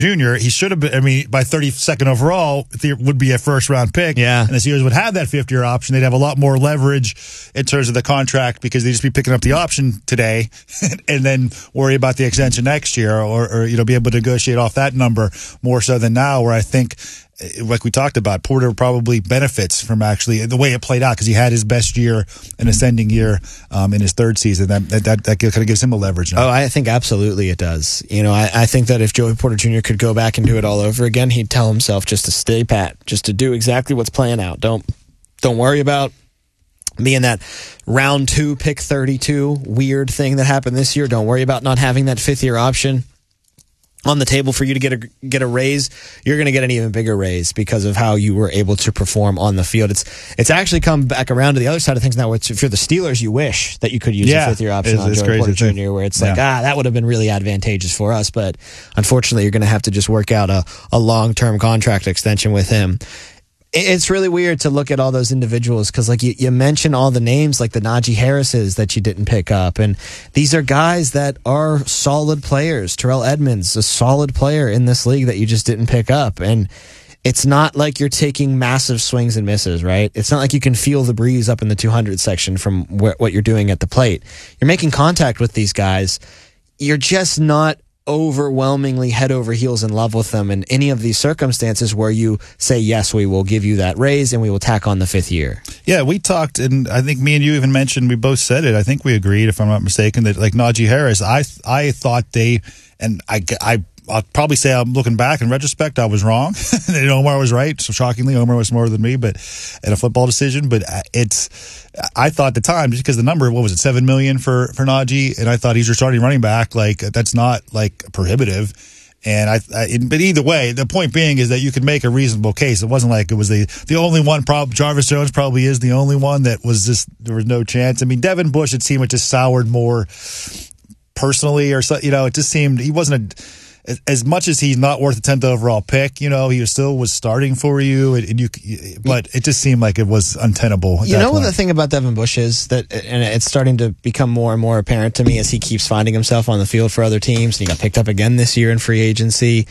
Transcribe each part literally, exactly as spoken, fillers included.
Junior, he should have been, I mean, by thirty-second overall, it would be a first-round pick. Yeah. And the Steelers would have that fifth-year option. They'd have a lot more leverage in terms of the contract because they'd just be picking up the option today and then worry about the extension next year or, or, you know, be able to negotiate off that number more so than now, where I think, like we talked about, Porter probably benefits from actually the way it played out because he had his best year, an ascending year um, in his third season. That that, that kind of gives him a leverage now. Oh, I think absolutely it does. You know, I, I think that if Joey Porter Junior could go back and do it all over again, he'd tell himself just to stay pat, just to do exactly what's playing out. Don't don't worry about being that round two, pick thirty-two weird thing that happened this year. Don't worry about not having that fifth year option on the table for you to get a get a raise. You're going to get an even bigger raise because of how you were able to perform on the field. It's it's actually come back around to the other side of things now. Which if you're the Steelers, you wish that you could use yeah, a fifth year option it's, on it's Joey Porter too. Junior Where it's like, yeah. ah, that would have been really advantageous for us. But unfortunately, you're going to have to just work out a, a long term contract extension with him. It's really weird to look at all those individuals because, like, you, you mention all the names like the Najee Harrises that you didn't pick up. And these are guys that are solid players. Terrell Edmonds, a solid player in this league that you just didn't pick up. And it's not like you're taking massive swings and misses, right? It's not like you can feel the breeze up in the two hundred section from wh- what you're doing at the plate. You're making contact with these guys. You're just not overwhelmingly head over heels in love with them in any of these circumstances where you say, yes, we will give you that raise and we will tack on the fifth year. Yeah, we talked, and I think me and you even mentioned, we both said it, I think we agreed, if I'm not mistaken, that like Najee Harris, I I thought they, and I, I, I'll probably say I'm looking back in retrospect, I was wrong. And Omar was right. So shockingly, Omar was smarter than me, but in a football decision. But it's, I thought at the time, just because the number, what was it, seven million for for Najee, and I thought he's your starting running back. Like that's not like prohibitive. And I, I, but either way, the point being is that you could make a reasonable case. It wasn't like it was the the only one. Prob- Jarvis Jones probably is the only one that was just there was no chance. I mean, Devin Bush, it seemed it just soured more personally, or so, you know, it just seemed he wasn't a. As much as he's not worth a tenth overall pick, you know, he still was starting for you, and you. But it just seemed like it was untenable. At you that know point. what the thing about Devin Bush is that, and it's starting to become more and more apparent to me as he keeps finding himself on the field for other teams. And he got picked up again this year in free agency.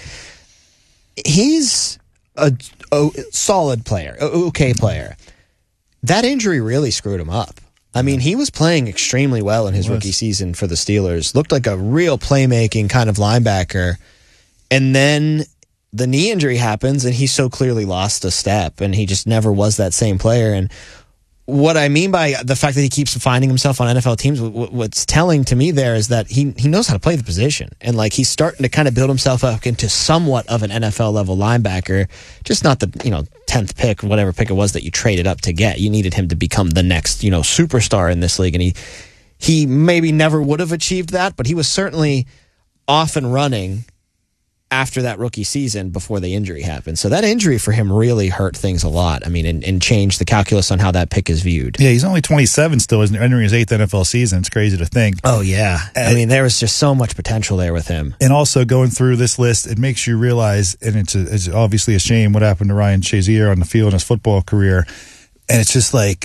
He's a, a solid player, a okay player. That injury really screwed him up. I mean, he was playing extremely well in his rookie season for the Steelers. Looked like a real playmaking kind of linebacker. And then the knee injury happens, and he so clearly lost a step, and he just never was that same player. And what I mean by the fact that he keeps finding himself on N F L teams, what's telling to me there is that he he knows how to play the position. And, like, he's starting to kind of build himself up into somewhat of an N F L-level linebacker, just not the, you know, tenth pick, whatever pick it was that you traded up to get. You needed him to become the next, you know, superstar in this league. And he, he maybe never would have achieved that, but he was certainly off and running after that rookie season before the injury happened. So that injury for him really hurt things a lot. I mean, and, and changed the calculus on how that pick is viewed. Yeah, he's only twenty-seven still, isn't entering his eighth N F L season. It's crazy to think. Oh, yeah. I mean, there was just so much potential there with him. And also going through this list, it makes you realize, and it's, a, it's obviously a shame what happened to Ryan Shazier on the field in his football career. And it's just like,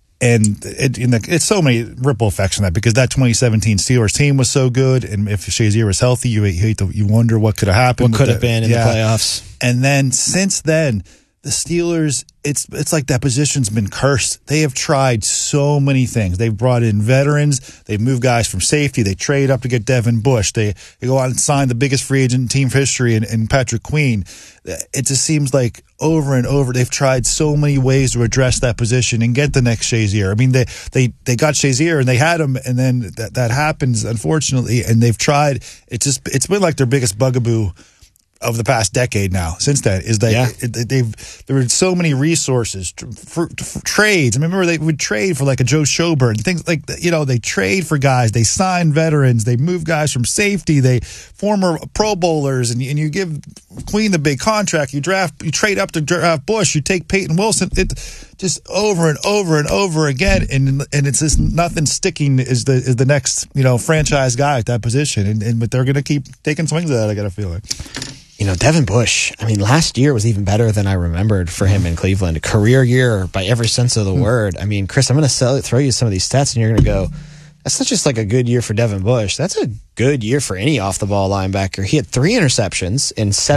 and it, in the, it's so many ripple effects on that, because that twenty seventeen Steelers team was so good, and if Shazier was healthy, you hate to, you wonder what could have happened. What could have been in yeah. the playoffs. And then since then, the Steelers, it's it's like that position's been cursed. They have tried so many things. They've brought in veterans. They've moved guys from safety. They trade up to get Devin Bush. They they go out and sign the biggest free agent in team history in, in Patrick Queen. It just seems like over and over they've tried so many ways to address that position and get the next Shazier. I mean, they they they got Shazier and they had him, and then that that happens, unfortunately. And they've tried. It's just it's been like their biggest bugaboo of the past decade now. Since then, is that yeah. it, they've there were so many resources for, for trades. I remember they would trade for like a Joe Schober and things like that. You know, they trade for guys, they sign veterans, they move guys from safety, they former Pro Bowlers, and, and you give Queen the big contract. You draft, you trade up to draft Bush. You take Peyton Wilson. It just over and over and over again, and and it's just nothing sticking. Is the is the next you know franchise guy at that position, and, and but they're going to keep taking swings at that. I got a feeling. You know, Devin Bush, I mean, last year was even better than I remembered for him in Cleveland. A career year by every sense of the word. I mean, Chris, I'm going to throw you some of these stats, and you're going to go, that's not just like a good year for Devin Bush. That's a good year for any off the ball linebacker. He had three interceptions in seven